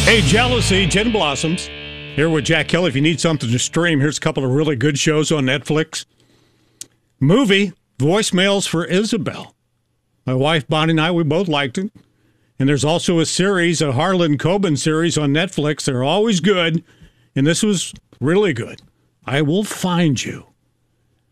Hey, Jealousy, Gin Blossoms. Here with Jack Kelly. If you need something to stream, here's a couple of really good shows on Netflix. Movie, Voicemails for Isabel. My wife, Bonnie, and I, we both liked it. And there's also a series, a Harlan Coben series on Netflix. They're always good. And this was really good. I Will Find You.